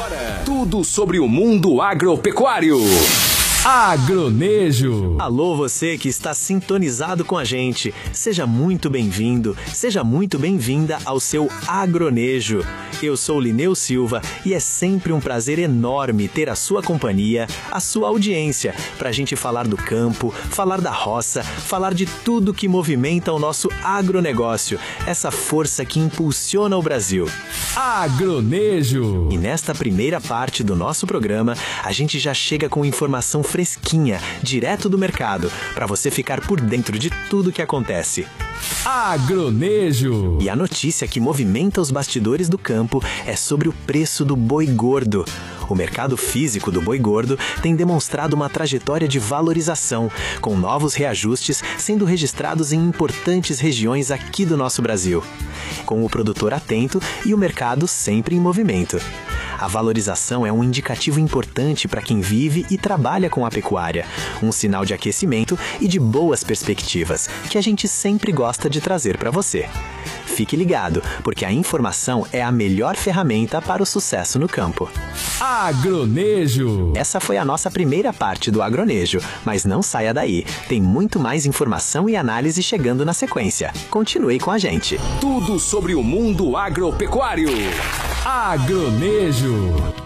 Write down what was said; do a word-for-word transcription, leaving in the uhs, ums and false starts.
Agora, tudo sobre o mundo agropecuário. Agronejo. Alô, você que está sintonizado com a gente. Seja muito bem-vindo, seja muito bem-vinda ao seu Agronejo. Eu sou Lineu Silva e é sempre um prazer enorme ter a sua companhia, a sua audiência, para a gente falar do campo, falar da roça, falar de tudo que movimenta o nosso agronegócio, essa força que impulsiona o Brasil. Agronejo. E nesta primeira parte do nosso programa, a gente já chega com informação fresquinha, direto do mercado, para você ficar por dentro de tudo que acontece. Agronejo. E a notícia que movimenta os bastidores do campo é sobre o preço do boi gordo. O mercado físico do boi gordo tem demonstrado uma trajetória de valorização, com novos reajustes sendo registrados em importantes regiões aqui do nosso Brasil, com o produtor atento e o mercado sempre em movimento. A valorização é um indicativo importante para quem vive e trabalha com a pecuária, um sinal de aquecimento e de boas perspectivas, que a gente sempre gosta de trazer para você. Fique ligado, porque a informação é a melhor ferramenta para o sucesso no campo. Agronejo. Essa foi a nossa primeira parte do Agronejo, mas não saia daí, tem muito mais informação e análise chegando na sequência. Continue com a gente. Tudo sobre o mundo agropecuário. Agronejo.